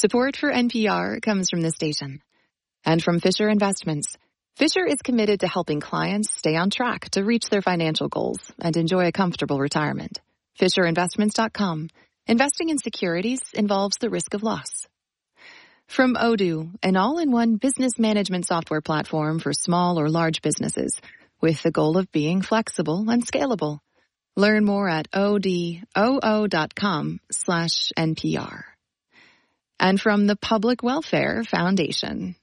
Support for NPR comes from this station and from Fisher Investments. Fisher is committed to helping clients stay on track to reach their financial goals and enjoy a comfortable retirement. FisherInvestments.com. Investing in securities involves the risk of loss. From Odoo, an all-in-one business management software platform for small or large businesses, with the goal of being flexible and scalable. Learn more at odoo.com/NPR. And from the Public Welfare Foundation.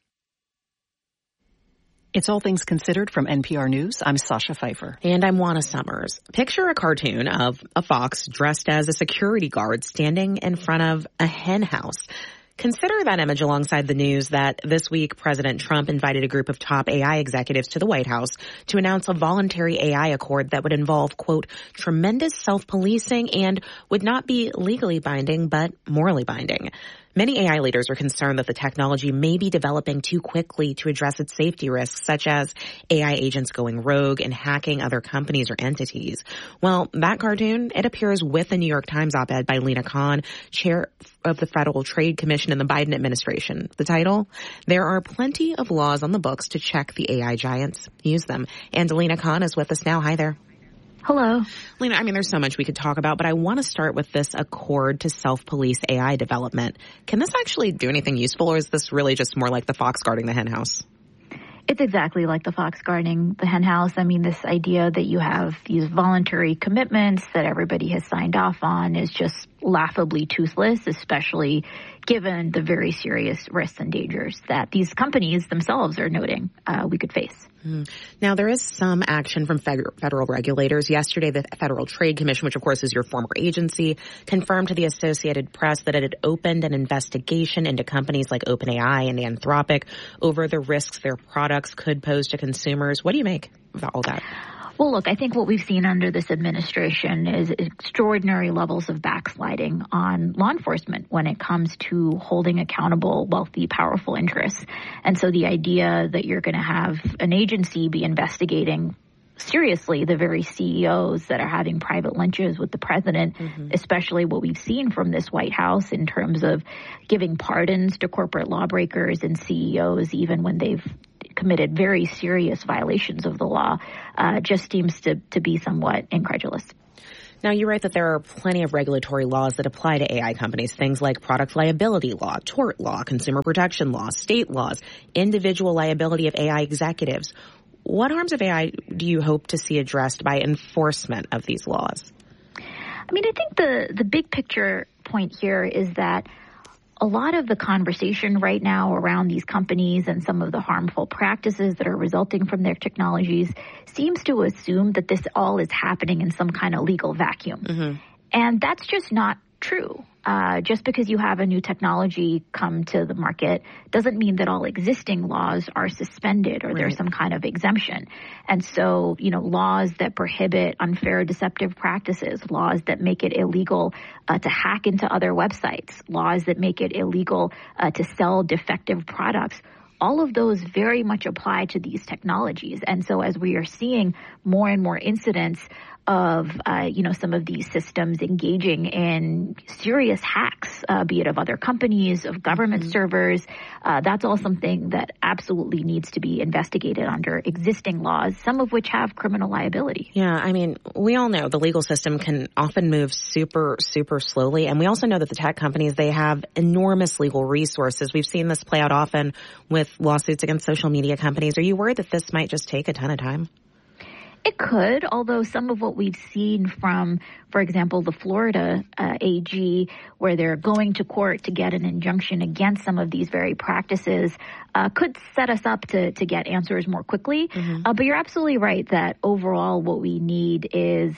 It's All Things Considered from NPR News. I'm Sasha Pfeiffer. And I'm Juana Summers. Picture a cartoon of a fox dressed as a security guard standing in front of a hen house. Consider that image alongside the news that this week President Trump invited a group of top AI executives to the White House to announce a voluntary AI accord that would involve, quote, tremendous self-policing and would not be legally binding but morally binding. Many AI leaders are concerned that the technology may be developing too quickly to address its safety risks, such as AI agents going rogue and hacking other companies or entities. Well, that cartoon, it appears with a New York Times op-ed by Lina Khan, chair of the Federal Trade Commission in the Biden administration. The title, There Are Plenty of Laws on the Books to Check the AI Giants Use Them. And Lina Khan is with us now. Hi there. Hello. Lina, I mean, there's so much we could talk about, but I want to start with this accord to self-police AI development. Can this actually do anything useful, or is this really just more like the fox guarding the hen house? It's exactly like the fox guarding the hen house. I mean, this idea that you have these voluntary commitments that everybody has signed off on is just laughably toothless, especially given the very serious risks and dangers that these companies themselves are noting we could face. Now, there is some action from federal regulators. Yesterday, the Federal Trade Commission, which of course is your former agency, confirmed to the Associated Press that it had opened an investigation into companies like OpenAI and Anthropic over the risks their products could pose to consumers. What do you make of all that? Well, look, I think what we've seen under this administration is extraordinary levels of backsliding on law enforcement when it comes to holding accountable wealthy, powerful interests. And so the idea that you're going to have an agency be investigating seriously the very CEOs that are having private lunches with the president, especially what we've seen from this White House in terms of giving pardons to corporate lawbreakers and CEOs even when they've committed very serious violations of the law, just seems to be somewhat incredulous. Now, you write that there are plenty of regulatory laws that apply to AI companies, things like product liability law, tort law, consumer protection law, state laws, individual liability of AI executives. What harms of AI do you hope to see addressed by enforcement of these laws? I mean, I think the big picture point here is that a lot of the conversation right now around these companies and some of the harmful practices that are resulting from their technologies seems to assume that this all is happening in some kind of legal vacuum. And that's just not true. Just because you have a new technology come to the market doesn't mean that all existing laws are suspended or there's some kind of exemption. And so, you know, laws that prohibit unfair, deceptive practices, laws that make it illegal to hack into other websites, laws that make it illegal to sell defective products, all of those very much apply to these technologies. And so as we are seeing more and more incidents of, some of these systems engaging in serious hacks, be it of other companies, of government servers, that's all something that absolutely needs to be investigated under existing laws, some of which have criminal liability. Yeah, I mean, we all know the legal system can often move super, super slowly. And we also know that the tech companies, they have enormous legal resources. We've seen this play out often with lawsuits against social media companies. Are you worried that this might just take a ton of time? It could, although some of what we've seen from, for example, the Florida AG, where they're going to court to get an injunction against some of these very practices, could set us up to get answers more quickly. But you're absolutely right that overall what we need is,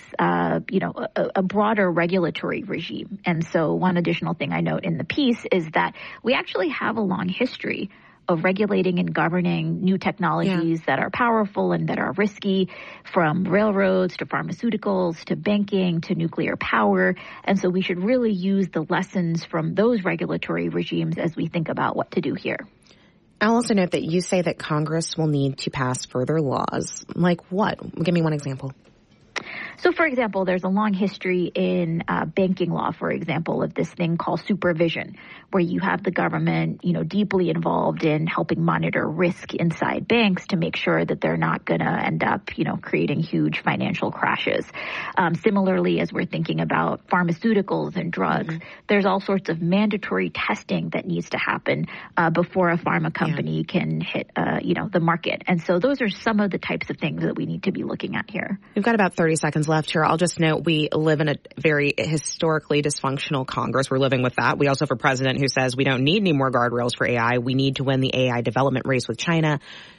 a broader regulatory regime. And so one additional thing I note in the piece is that we actually have a long history of regulating and governing new technologies that are powerful and that are risky, from railroads to pharmaceuticals to banking to nuclear power. And so we should really use the lessons from those regulatory regimes as we think about what to do here. I'll also note that you say that Congress will need to pass further laws. Like what? Give me one example. So, for example, there's a long history in banking law, for example, of this thing called supervision, where you have the government, deeply involved in helping monitor risk inside banks to make sure that they're not going to end up, creating huge financial crashes. Similarly, as we're thinking about pharmaceuticals and drugs, there's all sorts of mandatory testing that needs to happen before a pharma company can hit, the market. And so those are some of the types of things that we need to be looking at here. We've got about 30 seconds left here. I'll just note we live in a very historically dysfunctional Congress. We're living with that. We also have a president who says we don't need any more guardrails for AI. We need to win the AI development race with China.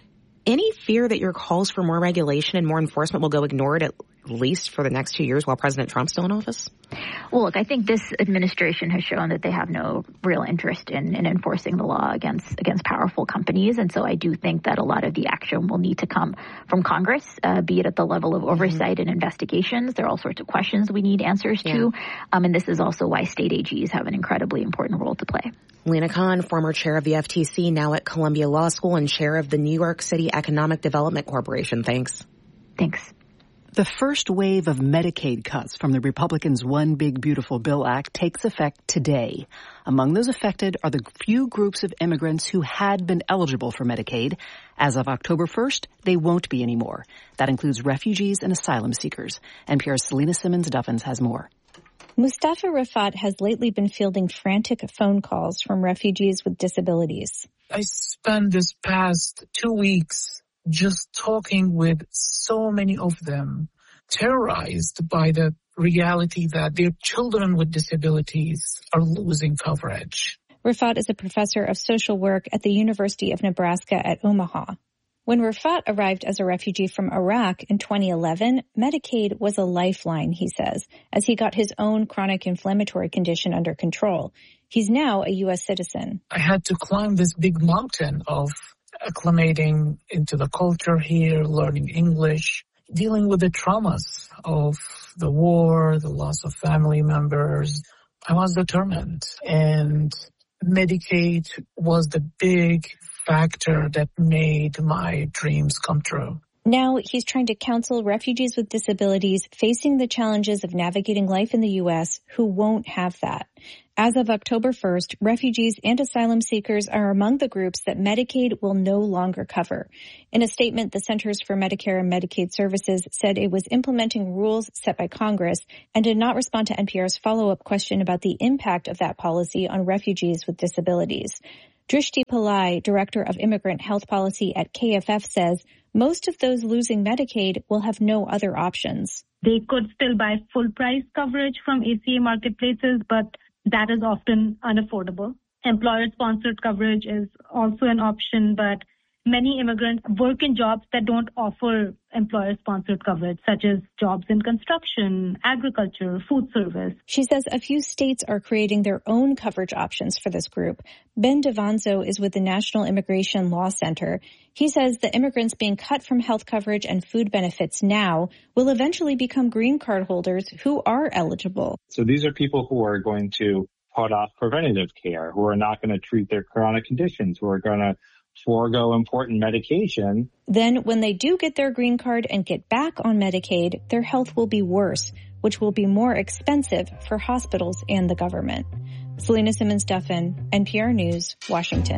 Any fear that your calls for more regulation and more enforcement will go ignored at least for the next 2 years while President Trump's still in office? Well, look, I think this administration has shown that they have no real interest in enforcing the law against powerful companies. And so I do think that a lot of the action will need to come from Congress, be it at the level of oversight and investigations. There are all sorts of questions we need answers to. And this is also why state AGs have an incredibly important role to play. Lina Khan, former chair of the FTC, now at Columbia Law School and chair of the New York City Economic Development Corporation. Thanks. Thanks. The first wave of Medicaid cuts from the Republicans' One Big Beautiful Bill Act takes effect today. Among those affected are the few groups of immigrants who had been eligible for Medicaid. As of October 1st, they won't be anymore. That includes refugees and asylum seekers. NPR's Selena Simmons-Duffins has more. Mustafa Rafat has lately been fielding frantic phone calls from refugees with disabilities. I spent this past 2 weeks just talking with so many of them, terrorized by the reality that their children with disabilities are losing coverage. Rafat is a professor of social work at the University of Nebraska at Omaha. When Rafat arrived as a refugee from Iraq in 2011, Medicaid was a lifeline, he says, as he got his own chronic inflammatory condition under control. He's now a U.S. citizen. I had to climb this big mountain of acclimating into the culture here, learning English, dealing with the traumas of the war, the loss of family members. I was determined, and Medicaid was the big factor that made my dreams come true. Now he's trying to counsel refugees with disabilities facing the challenges of navigating life in the U.S. who won't have that. As of October 1st, refugees and asylum seekers are among the groups that Medicaid will no longer cover. In a statement, the Centers for Medicare and Medicaid Services said it was implementing rules set by Congress and did not respond to NPR's follow-up question about the impact of that policy on refugees with disabilities. Drishti Pillai, Director of Immigrant Health Policy at KFF, says most of those losing Medicaid will have no other options. They could still buy full-price coverage from ACA marketplaces, but that is often unaffordable. Employer-sponsored coverage is also an option, but many immigrants work in jobs that don't offer employer-sponsored coverage, such as jobs in construction, agriculture, food service. She says a few states are creating their own coverage options for this group. Ben Devanzo is with the National Immigration Law Center. He says the immigrants being cut from health coverage and food benefits now will eventually become green card holders who are eligible. So these are people who are going to put off preventative care, who are not going to treat their chronic conditions, who are going to forego important medication. Then when they do get their green card and get back on Medicaid, their health will be worse, which will be more expensive for hospitals and the government. Selena Simmons-Duffin, NPR News, Washington.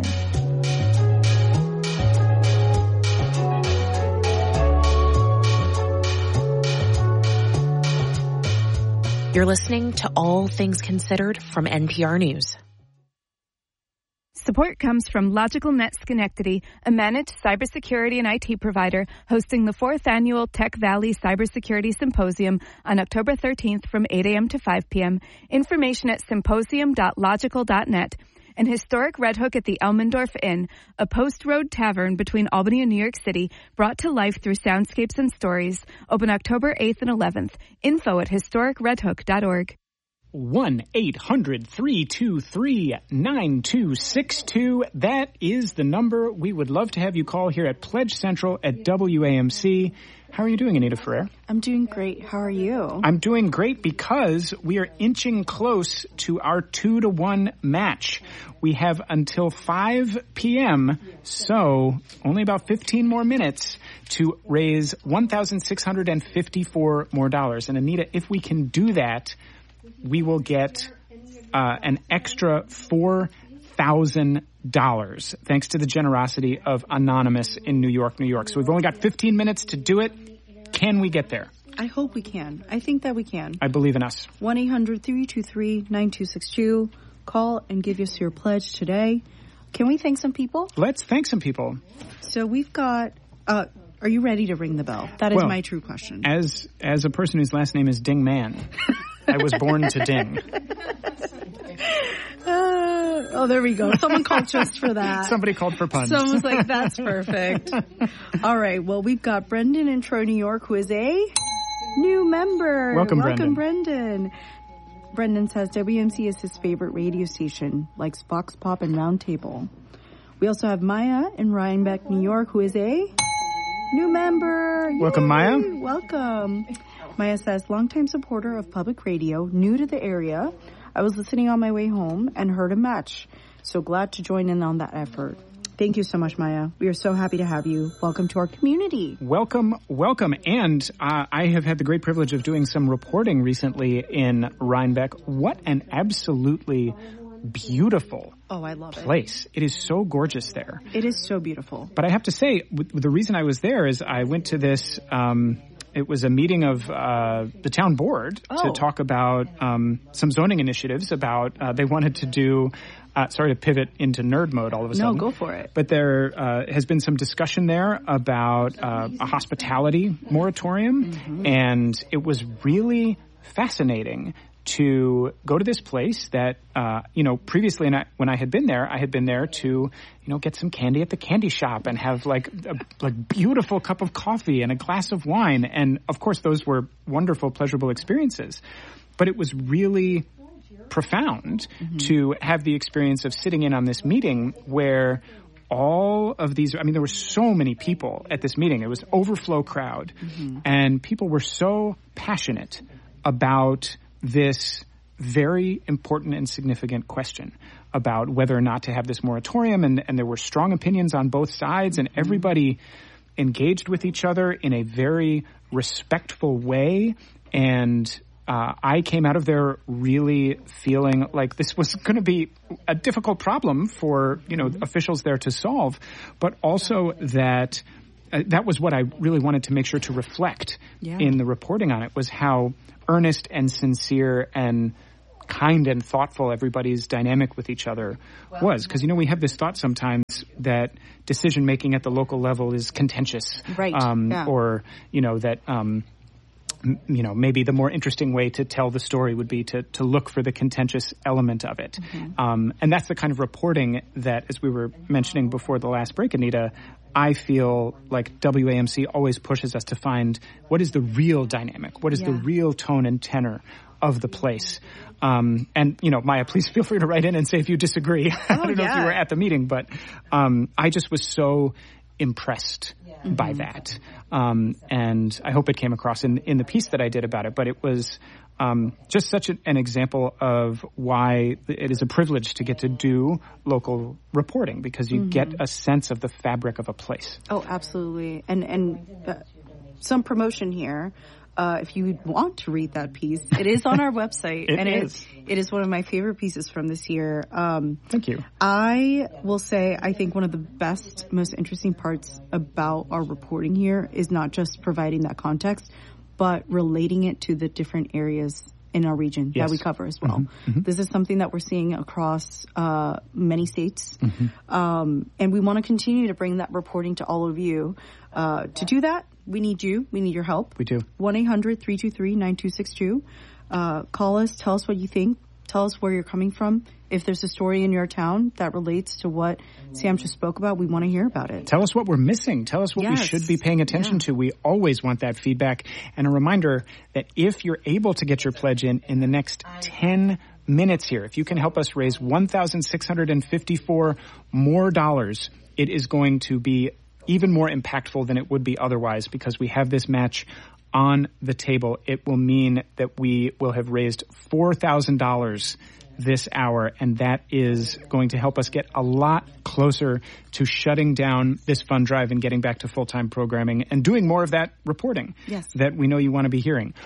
You're listening to All Things Considered from NPR News. Support comes from LogicalNet Schenectady, a managed cybersecurity and IT provider hosting the 4th Annual Tech Valley Cybersecurity Symposium on October 13th from 8 a.m. to 5 p.m. Information at symposium.logical.net. And historic Red Hook at the Elmendorf Inn, a post-road tavern between Albany and New York City, brought to life through soundscapes and stories. Open October 8th and 11th. Info at historicredhook.org. 1-800-323-9262. That is the number we would love to have you call here at Pledge Central at WAMC. How are you doing, Anita Ferrer? I'm doing great. How are you? I'm doing great because we are inching close to our 2-to-1 match. We have until 5 p.m., so only about 15 more minutes to raise $1,654 more. And Anita, if we can do that, we will get an extra $4,000 thanks to the generosity of Anonymous in New York, New York. So we've only got 15 minutes to do it. Can we get there? I hope we can. I think that we can. I believe in us. 1-800-323-9262. Call and give us your pledge today. Can we thank some people? Let's thank some people. So we've got... are you ready to ring the bell? That is my true question. As a person whose last name is Ding Man, I was born to ding. There we go. Someone called just for that. Somebody called for puns. Someone's like, that's perfect. All right. Well, we've got Brendan in Troy, New York, who is a new member. Welcome, Brendan. Brendan says WMC is his favorite radio station, likes Vox Pop and Roundtable. We also have Maya in Rhinebeck, New York, who is a new member. Welcome, Maya. Welcome. Maya says, longtime supporter of public radio, new to the area. I was listening on my way home and heard a match. So glad to join in on that effort. Thank you so much, Maya. We are so happy to have you. Welcome to our community. Welcome. And I have had the great privilege of doing some reporting recently in Rhinebeck. What an absolutely beautiful place. It is so gorgeous there. It is so beautiful. But I have to say, the reason I was there is I went to this... it was a meeting of the town board to talk about some zoning initiatives about they wanted to do, sorry to pivot into nerd mode all of a sudden. No, go for it. But there has been some discussion there about a hospitality moratorium, and it was really fascinating to go to this place that, previously when I had been there to, get some candy at the candy shop and have like a beautiful cup of coffee and a glass of wine. And of course, those were wonderful, pleasurable experiences. But it was really profound to have the experience of sitting in on this meeting where all of these, there were so many people at this meeting. It was overflow crowd. And people were so passionate about this very important and significant question about whether or not to have this moratorium. And there were strong opinions on both sides, and everybody engaged with each other in a very respectful way. And I came out of there really feeling like this was going to be a difficult problem for, officials there to solve, but also that that was what I really wanted to make sure to reflect in the reporting on it, was how earnest and sincere and kind and thoughtful everybody's dynamic with each other was. Because, we have this thought sometimes that decision-making at the local level is contentious. Right. Or, that... maybe the more interesting way to tell the story would be to look for the contentious element of it. And that's the kind of reporting that, as we were mentioning before the last break, Anita, I feel like WAMC always pushes us to find what is the real dynamic, what is the real tone and tenor of the place. And, Maya, please feel free to write in and say if you disagree. I don't know if you were at the meeting, but I just was so impressed by that. And I hope it came across in the piece that I did about it. But it was just such an example of why it is a privilege to get to do local reporting, because you get a sense of the fabric of a place. Oh, absolutely. And some promotion here. If you want to read that piece, it is on our website. It is one of my favorite pieces from this year. Thank you. I will say I think one of the best, most interesting parts about our reporting here is not just providing that context, but relating it to the different areas in our region that we cover as well. This is something that we're seeing across many states. And we want to continue to bring that reporting to all of you. To do that, we need you. We need your help. We do. 1-800-323-9262. Call us. Tell us what you think. Tell us where you're coming from. If there's a story in your town that relates to what Sam just spoke about, we want to hear about it. Tell us what we're missing. Tell us what we should be paying attention to. We always want that feedback. And a reminder that if you're able to get your pledge in the next 10 minutes here, if you can help us raise $1,654 more dollars, it is going to be even more impactful than it would be otherwise, because we have this match on the table. It will mean that we will have raised $4,000 this hour, and that is going to help us get a lot closer to shutting down this fund drive and getting back to full-time programming and doing more of that reporting that we know you want to be hearing.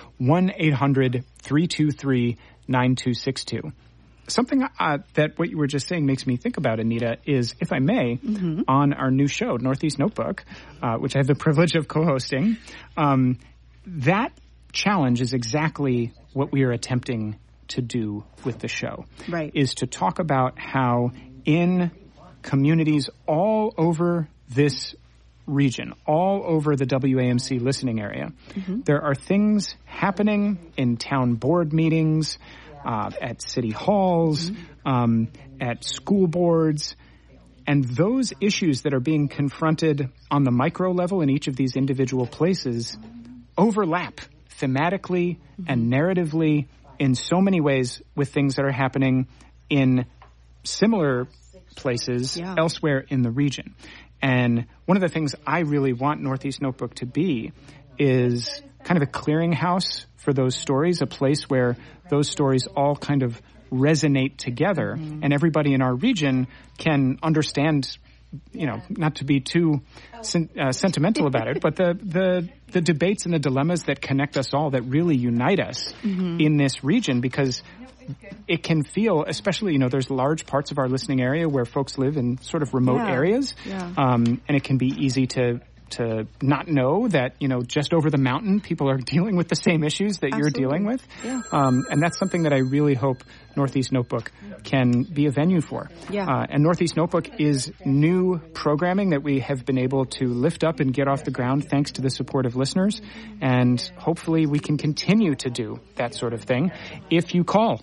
1-800-323-9262. Something that what you were just saying makes me think about, Anita, is, if I may, on our new show, Northeast Notebook, which I have the privilege of co-hosting, that challenge is exactly what we are attempting to do with the show. Right. Is to talk about how in communities all over this region, all over the WAMC listening area, there are things happening in town board meetings, at city halls, at school boards, and those issues that are being confronted on the micro level in each of these individual places overlap thematically and narratively in so many ways with things that are happening in similar places elsewhere in the region. And one of the things I really want Northeast Notebook to be is kind of a clearinghouse for those stories, a place where those stories all kind of resonate together, and everybody in our region can understand, you know, not to be too sentimental about it, but the debates and the dilemmas that connect us all, that really unite us in this region, because it can feel, especially, you know, there's large parts of our listening area where folks live in sort of remote areas, and it can be easy to not know that, you know, just over the mountain, people are dealing with the same issues that you're dealing with. And that's something that I really hope Northeast Notebook can be a venue for. And Northeast Notebook is new programming that we have been able to lift up and get off the ground thanks to the support of listeners. And hopefully we can continue to do that sort of thing. If you call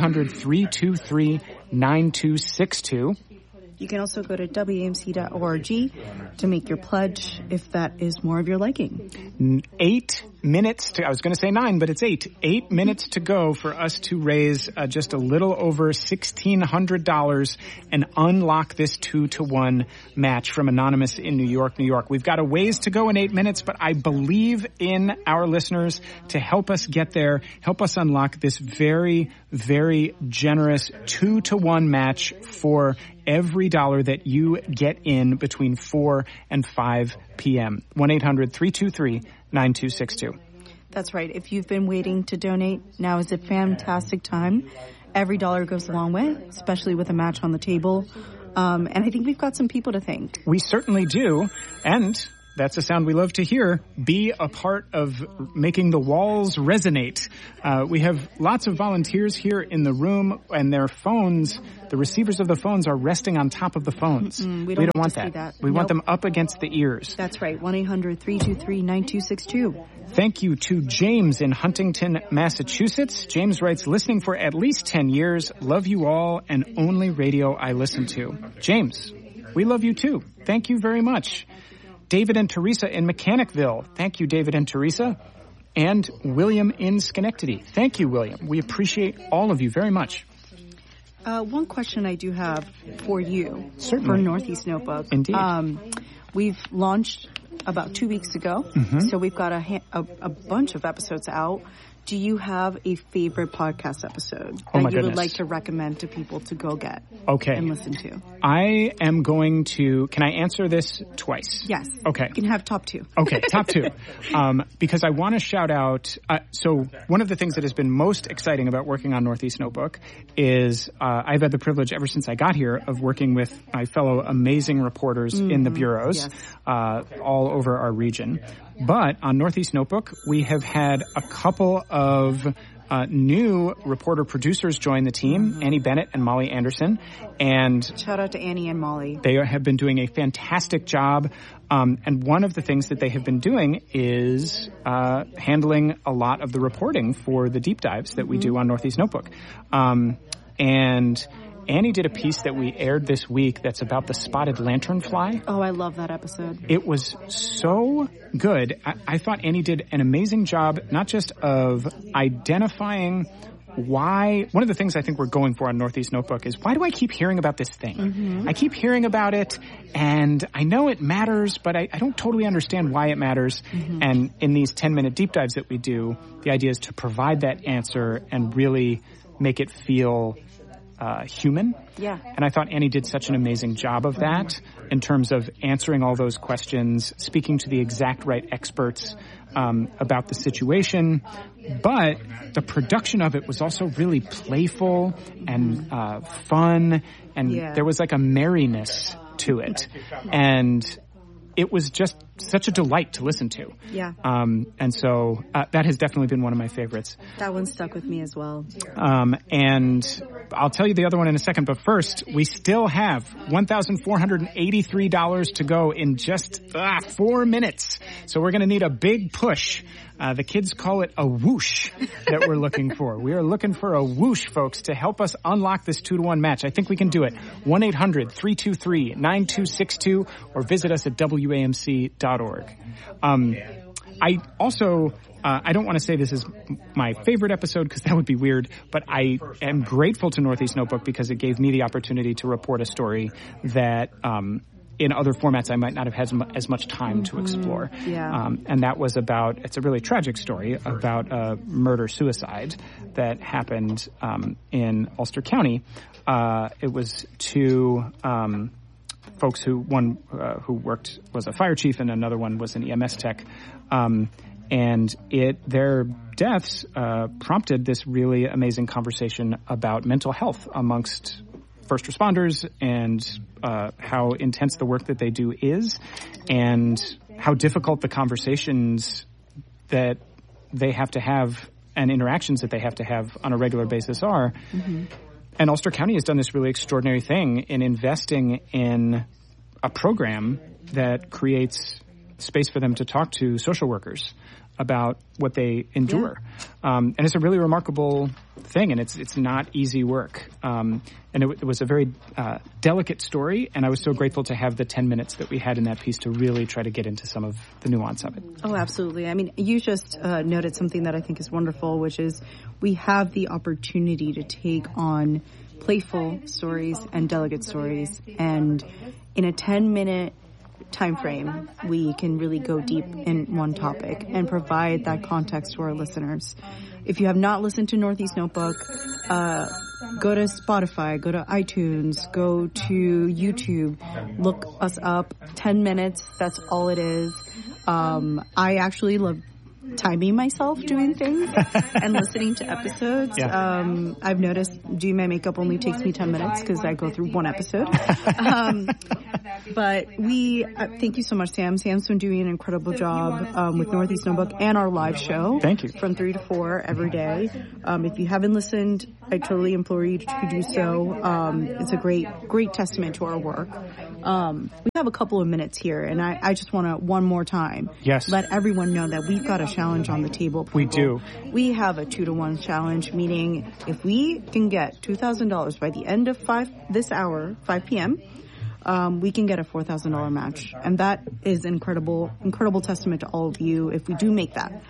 1-800-323-9262, you can also go to WAMC.org to make your pledge if that is more of your liking. 8 minutes to, I was going to say 9, but it's 8. 8 minutes to go for us to raise just a little over $1,600 and unlock this 2-to-1 match from Anonymous in New York, New York. We've got a ways to go in 8 minutes, but I believe in our listeners to help us get there, help us unlock this very, very generous 2-to-1 match for every dollar that you get in between 4 and 5 p.m. 1-800-323-9262. That's right. If you've been waiting to donate, now is a fantastic time. Every dollar goes a long way, especially with a match on the table. And I think we've got some people to thank. We certainly do. And that's a sound we love to hear. Be a part of making the walls resonate. We have lots of volunteers here in the room, and their phones, the receivers of the phones, are resting on top of the phones. We don't want that. We want them up against the ears. That's right. 1-800-323-9262. Thank you to James in Huntington, Massachusetts. James writes, listening for at least 10 years. Love you all and only radio I listen to. James, we love you too. Thank you very much. David and Teresa in Mechanicville. Thank you, David and Teresa. And William in Schenectady. Thank you, William. We appreciate all of you very much. One question I do have for you. Certainly. For Northeast Notebook. Indeed. We've launched about 2 weeks ago, so we've got a bunch of episodes out. Do you have a favorite podcast episode that you would like to recommend to people to go get and listen to? I am going to... Can I answer this twice? Yes. Okay. You can have top 2. Okay, top 2. Because I want to shout out... so one of the things that has been most exciting about working on Northeast Notebook is I've had the privilege ever since I got here of working with my fellow amazing reporters in the bureaus all over our region. But on Northeast Notebook, we have had a couple of new reporter-producers join the team, Annie Bennett and Molly Anderson. And shout out to Annie and Molly. They have been doing a fantastic job. And one of the things that they have been doing is handling a lot of the reporting for the deep dives that we do on Northeast Notebook. And Annie did a piece that we aired this week that's about the spotted lanternfly. Oh, I love that episode. It was so good. I thought Annie did an amazing job, not just of identifying why. One of the things I think we're going for on Northeast Notebook is, why do I keep hearing about this thing? I keep hearing about it, and I know it matters, but I don't totally understand why it matters. And in these 10-minute deep dives that we do, the idea is to provide that answer and really make it feel human. Yeah. And I thought Annie did such an amazing job of that in terms of answering all those questions, speaking to the exact right experts about the situation. But the production of it was also really playful and fun, and there was like a merriness to it. And it was just such a delight to listen to. Yeah. And so that has definitely been one of my favorites. That one stuck with me as well. And I'll tell you the other one in a second, but first, we still have $1,483 to go in just 4 minutes. So we're going to need a big push. The kids call it a whoosh that we're looking for. We are looking for a whoosh, folks, to help us unlock this 2-to-1 match. I think we can do it. 1-800-323-9262 or visit us at WAMC.org. I also, I don't want to say this is my favorite episode because that would be weird, but I am grateful to Northeast Notebook because it gave me the opportunity to report a story that in other formats I might not have had as much time to explore. And that was about, it's a really tragic story about a murder-suicide that happened in Ulster County. It was two folks who, one who worked, was a fire chief, and another one was an EMS tech. And their deaths prompted this really amazing conversation about mental health amongst first responders and how intense the work that they do is, and how difficult the conversations that they have to have and interactions that they have to have on a regular basis are. And Ulster County has done this really extraordinary thing in investing in a program that creates space for them to talk to social workers about what they endure. And it's a really remarkable thing, and it's not easy work. And it was a very delicate story, and I was so grateful to have the 10 minutes that we had in that piece to really try to get into some of the nuance of it. Oh, absolutely. I mean, you just noted something that I think is wonderful, which is we have the opportunity to take on playful stories and delicate stories, and in a 10-minute time frame, we can really go deep in one topic and provide that context to our listeners. If you have not listened to Northeast Notebook, go to Spotify, go to iTunes, go to YouTube, look us up. 10 minutes, that's all it is. I actually love timing myself doing things and listening to episodes. I've noticed doing my makeup only takes me 10 minutes because I go through one episode. But thank you so much, Sam. Sam's been doing an incredible job with Northeast Notebook and our live show. Thank you. From 3 to 4 every day. If you haven't listened, I totally implore you to do so. It's a great testament to our work. We have a couple of minutes here, and I just want to, one more time, let everyone know that we've got a challenge on the table. We do. We have a 2-to-1 challenge, meaning if we can get $2,000 by the end of 5 p.m., we can get a $4,000 match. And that is incredible testament to all of you if we do make that.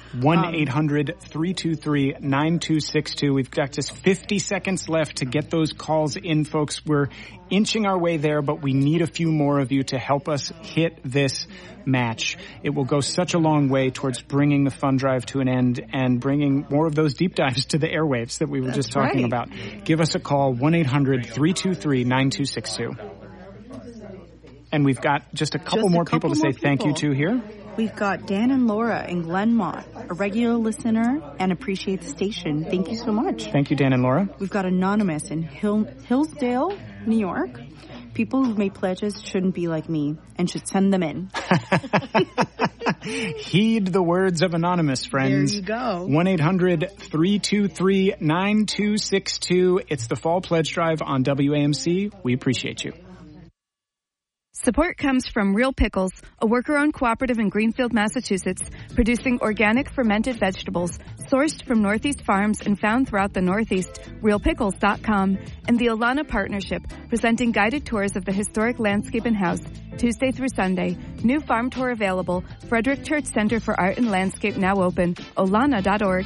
1-800-323-9262. We've got just 50 seconds left to get those calls in, folks. We're inching our way there, but we need a few more of you to help us hit this match. It will go such a long way towards bringing the fund drive to an end and bringing more of those deep dives to the airwaves that we were just talking about. Give us a call, 1-800-323-9262. And we've got just a couple more people to say thank you to here. We've got Dan and Laura in Glenmont, a regular listener and appreciate the station. Thank you so much. Thank you, Dan and Laura. We've got Anonymous in Hillsdale, New York. People who've made pledges shouldn't be like me and should send them in. Heed the words of Anonymous, friends. There you go. 1-800-323-9262. It's the Fall Pledge Drive on WAMC. We appreciate you. Support comes from Real Pickles, a worker-owned cooperative in Greenfield, Massachusetts, producing organic fermented vegetables sourced from Northeast farms and found throughout the Northeast, realpickles.com, and the Olana Partnership, presenting guided tours of the historic landscape and house, Tuesday through Sunday. New farm tour available. Frederick Church Center for Art and Landscape now open. olana.org.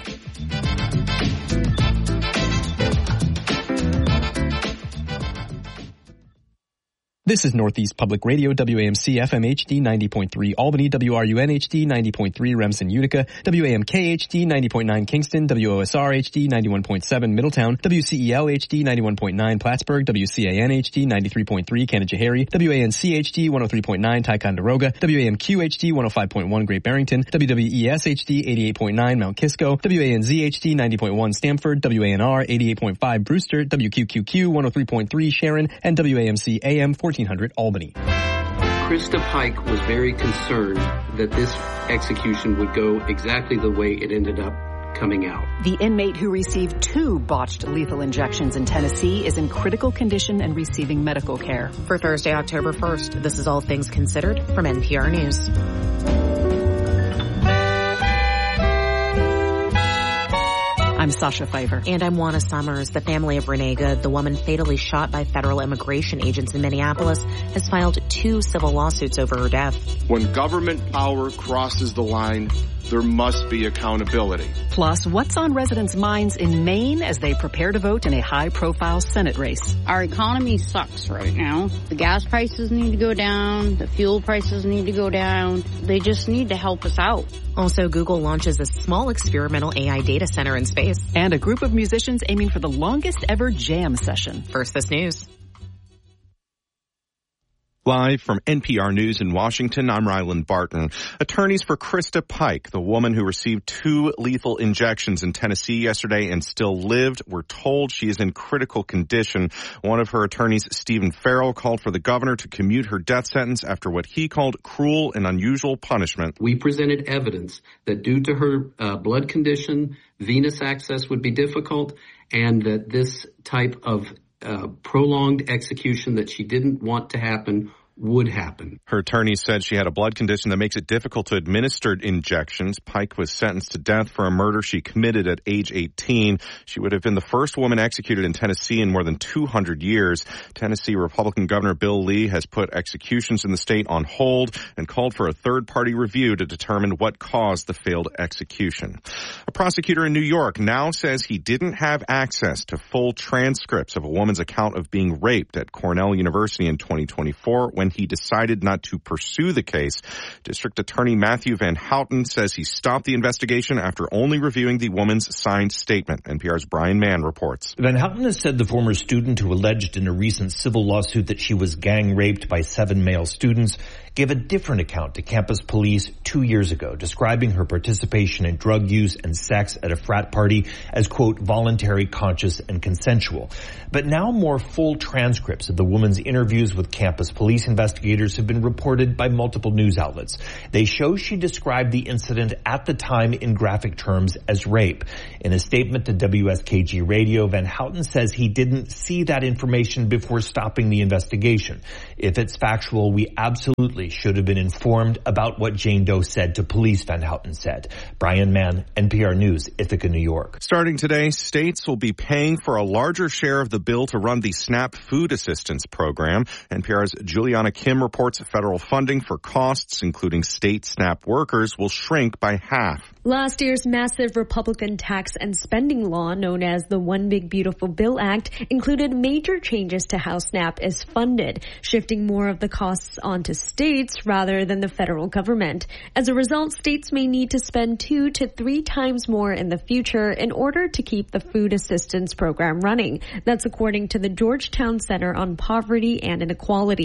This is Northeast Public Radio, WAMC FM HD 90.3 Albany, WRUN HD 90.3 Remsen Utica, WAMK HD 90.9 Kingston, WOSR HD 91.7 Middletown, WCEL HD 91.9 Plattsburgh, WCAN HD 93.3 Canajoharie, WANC HD 103.9 Ticonderoga, WAMQ HD 105.1 Great Barrington, WWES HD 88.9 Mount Kisco, WANZ HD 90.1 Stamford, WANR 88.5 Brewster, WQQQ 103.3 Sharon, and WAMC AM 1400 Albany. Krista Pike was very concerned that this execution would go exactly the way it ended up coming out. The inmate who received 2 botched lethal injections in Tennessee is in critical condition and receiving medical care. For Thursday, October 1st, this is All Things Considered from NPR News. I'm Sasha Pfeiffer. And I'm Juana Summers. The family of Renee Good, the woman fatally shot by federal immigration agents in Minneapolis, has filed 2 civil lawsuits over her death. When government power crosses the line, there must be accountability. Plus, what's on residents' minds in Maine as they prepare to vote in a high-profile Senate race? Our economy sucks right now. The gas prices need to go down. The fuel prices need to go down. They just need to help us out. Also, Google launches a small experimental AI data center in space. And a group of musicians aiming for the longest ever jam session. First, this news. Live from NPR News in Washington, I'm Ryland Barton. Attorneys for Krista Pike, the woman who received 2 lethal injections in Tennessee yesterday and still lived, were told she is in critical condition. One of her attorneys, Stephen Farrell, called for the governor to commute her death sentence after what he called cruel and unusual punishment. We presented evidence that due to her blood condition, venous access would be difficult, and that this type of prolonged execution that she didn't want to happen would happen. Her attorney said she had a blood condition that makes it difficult to administer injections. Pike was sentenced to death for a murder she committed at age 18. She would have been the first woman executed in Tennessee in more than 200 years. Tennessee Republican Governor Bill Lee has put executions in the state on hold and called for a third-party review to determine what caused the failed execution. A prosecutor in New York now says he didn't have access to full transcripts of a woman's account of being raped at Cornell University in 2024 when he decided not to pursue the case. District Attorney Matthew Van Houten says he stopped the investigation after only reviewing the woman's signed statement. NPR's Brian Mann reports. Van Houten has said the former student who alleged in a recent civil lawsuit that she was gang raped by 7 male students gave a different account to campus police 2 years ago, describing her participation in drug use and sex at a frat party as, quote, voluntary, conscious, and consensual. But now more full transcripts of the woman's interviews with campus police investigators have been reported by multiple news outlets. They show she described the incident at the time in graphic terms as rape. In a statement to WSKG Radio, Van Houten says he didn't see that information before stopping the investigation. If it's factual, we absolutely should have been informed about what Jane Doe said to police, Van Houten said. Brian Mann, NPR News, Ithaca, New York. Starting today, states will be paying for a larger share of the bill to run the SNAP Food Assistance Program. NPR's Juliana Kim reports federal funding for costs, including state SNAP workers, will shrink by half. Last year's massive Republican tax and spending law, known as the One Big Beautiful Bill Act, included major changes to how SNAP is funded, shifting more of the costs onto states rather than the federal government. As a result, states may need to spend 2 to 3 times more in the future in order to keep the food assistance program running. That's according to the Georgetown Center on Poverty and Inequality.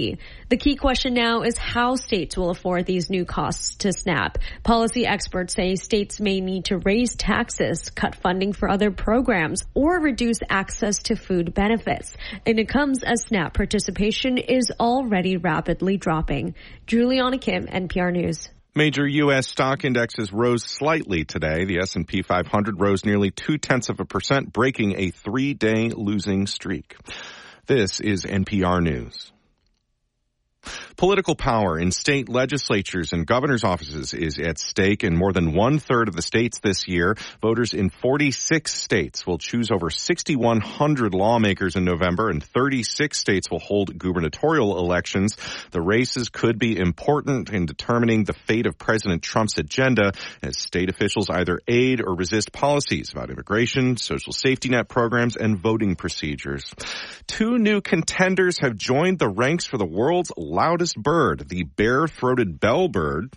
The key question now is how states will afford these new costs to SNAP. Policy experts say states may need to raise taxes, cut funding for other programs, or reduce access to food benefits. And it comes as SNAP participation is already rapidly dropping. Juliana Kim, NPR News. Major U.S. stock indexes rose slightly today. The S&P 500 rose nearly 0.2%, breaking a 3-day losing streak. This is NPR News. Political power in state legislatures and governor's offices is at stake in more than 1/3 of the states this year. Voters in 46 states will choose over 6,100 lawmakers in November, and 36 states will hold gubernatorial elections. The races could be important in determining the fate of President Trump's agenda, as state officials either aid or resist policies about immigration, social safety net programs, and voting procedures. 2 new contenders have joined the ranks for the world's loudest bird, the bare-throated bellbird,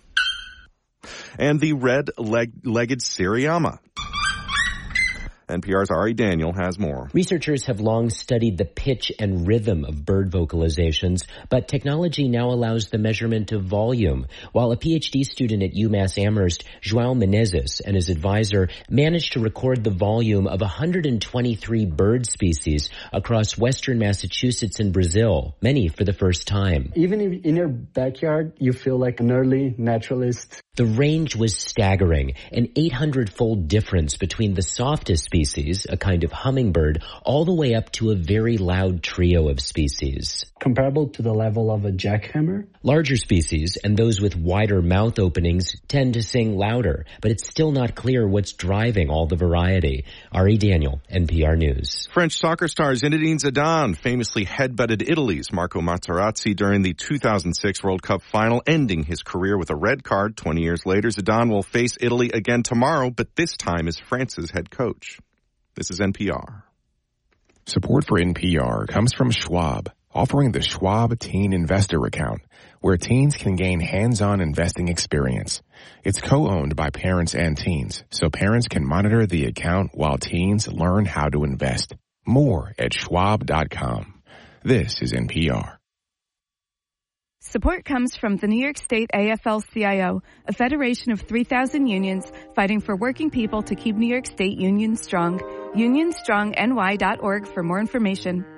and the red-legged Syriama. NPR's Ari Daniel has more. Researchers have long studied the pitch and rhythm of bird vocalizations, but technology now allows the measurement of volume. While a PhD student at UMass Amherst, João Menezes, and his advisor managed to record the volume of 123 bird species across western Massachusetts and Brazil, many for the first time. Even in your backyard, you feel like an early naturalist. The range was staggering, an 800-fold difference between the softest species, a kind of hummingbird, all the way up to a very loud trio of species. Comparable to the level of a jackhammer? Larger species, and those with wider mouth openings, tend to sing louder, but it's still not clear what's driving all the variety. Ari Daniel, NPR News. French soccer star Zinedine Zidane famously headbutted Italy's Marco Materazzi during the 2006 World Cup final, ending his career with a red card. 20 years later, Zidane will face Italy again tomorrow, but this time as France's head coach. This is NPR. Support for NPR comes from Schwab, offering the Schwab Teen Investor Account, where teens can gain hands-on investing experience. It's co-owned by parents and teens, so parents can monitor the account while teens learn how to invest. More at schwab.com. This is NPR. Support comes from the New York State AFL-CIO, a federation of 3,000 unions fighting for working people to keep New York State unions strong. UnionStrongNY.org for more information.